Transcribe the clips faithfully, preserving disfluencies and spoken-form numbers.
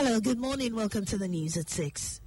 Hello, good morning. Welcome to the news at six.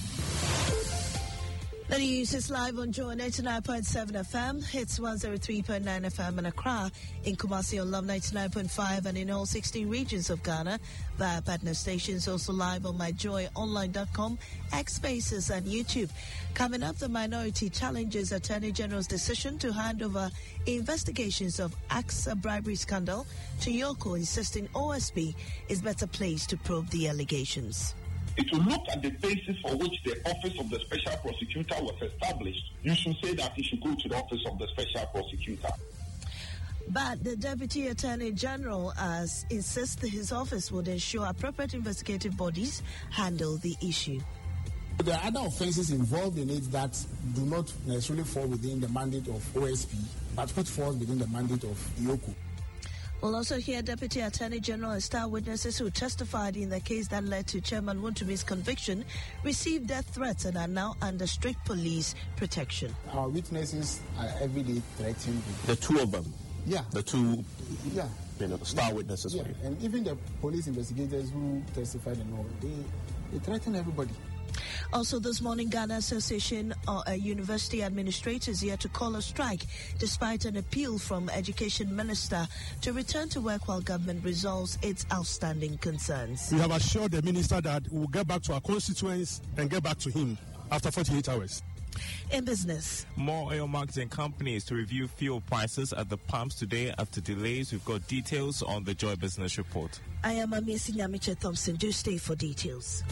The news is live on Joy ninety-nine point seven F M, hits one oh three point nine F M in Accra, in Kumasi on Love ninety-nine point five, and in all sixteen regions of Ghana via partner stations, also live on my joy online dot com, X Spaces and YouTube. Coming up, the minority challenges Attorney General's decision to hand over investigations of AXA bribery scandal to Yoko, insisting O S P is better placed to probe the allegations. If you look at the basis for which the office of the special prosecutor was established, you should say that it should go to the office of the special prosecutor. But the Deputy Attorney General uh, insists that his office would ensure appropriate investigative bodies handle the issue. There are other offences involved in it that do not necessarily fall within the mandate of O S P, but which falls within the mandate of Yoko. We'll also hear Deputy Attorney General and star witnesses who testified in the case that led to Chairman Wontumi's conviction received death threats and are now under strict police protection. Our witnesses are every day threatened. The two of them? Yeah. The two yeah. you know, star yeah. witnesses? Yeah. And even the police investigators who testified and all, they, they threaten everybody. Also this morning, Ghana Association of uh, University Administrators here to call a strike despite an appeal from Education Minister to return to work while government resolves its outstanding concerns. We have assured the Minister that we will get back to our constituents and get back to him after forty-eight hours. In business, more oil marketing companies to review fuel prices at the pumps today after delays. We've got details on the Joy Business Report. I am Amisi Nyamiche Thompson. Do stay for details.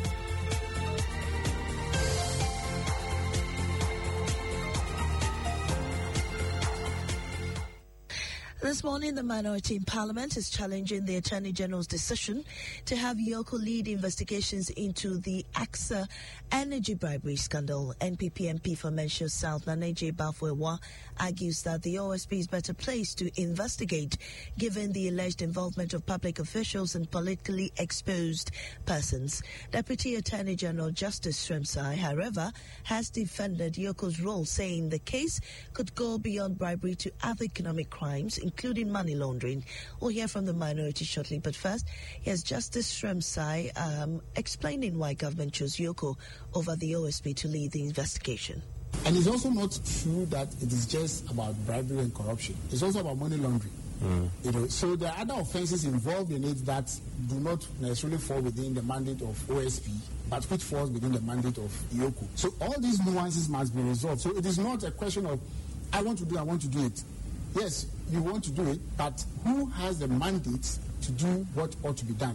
This morning, the minority in Parliament is challenging the Attorney General's decision to have Yoko lead investigations into the AXA energy bribery scandal. N P P M P for Mensho South, Naneje Bafwewa, argues that the O S P is better placed to investigate given the alleged involvement of public officials and politically exposed persons. Deputy Attorney General Justice Shremsai, however, has defended Yoko's role, saying the case could go beyond bribery to other economic crimes, including money laundering. We'll hear from the minority shortly, but first, here's Justice Shremsai um, explaining why government chose Yoko over the O S P to lead the investigation. And it's also not true that it is just about bribery and corruption. It's also about money laundering. Mm. You know, so there are other offences involved in it that do not necessarily fall within the mandate of O S P, but which falls within the mandate of Yoko. So all these nuances must be resolved. So it is not a question of, I want to do, I want to do it. Yes, you want to do it, but who has the mandate to do what ought to be done?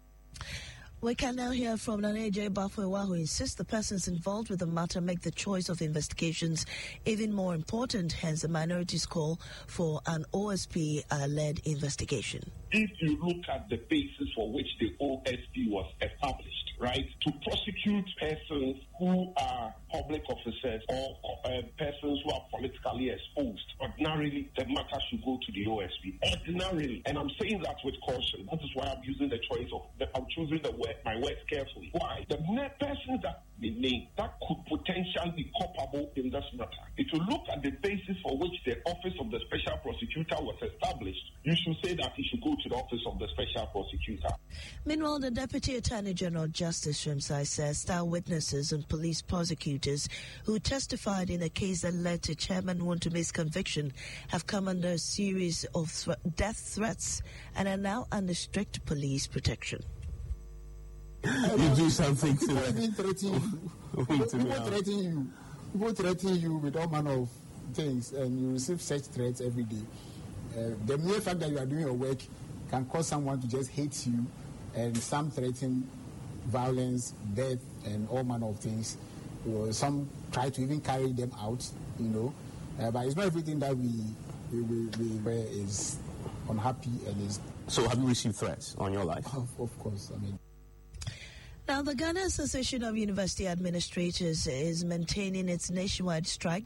We can now hear from Naneje Bafwewa, who insists the persons involved with the matter make the choice of investigations even more important, hence the minority's call for an O S P-led uh, investigation. If you look at the basis for which the O S P was established, right, to prosecute persons who are public officers or uh, persons who are politically exposed, ordinarily the matter should go to the O S P. Ordinarily, and I'm saying that with caution. That is why I'm using the choice of, the, I'm choosing the word, my words carefully. Why? The persons that they name that could potentially be culpable in this matter. If you look at the basis for which the office of the special prosecutor was established, you should say that it should go to the office of the special prosecutor. Meanwhile, the Deputy Attorney General Justice Shremsai says star witnesses and police prosecutors who testified in a case that led to Chairman Wontumi's conviction have come under a series of th- death threats and are now under strict police protection. You do something to people even threaten you. People threaten you. People threaten you with all manner of things, and you receive such threats every day. Uh, the mere fact that you are doing your work can cause someone to just hate you, and some threaten violence, death, and all manner of things. You know, some try to even carry them out, you know. Uh, but it's not everything that we we, we, we where is unhappy and is. So have you received threats on your life? Of, of course, I mean. Now, the Ghana Association of University Administrators is maintaining its nationwide strike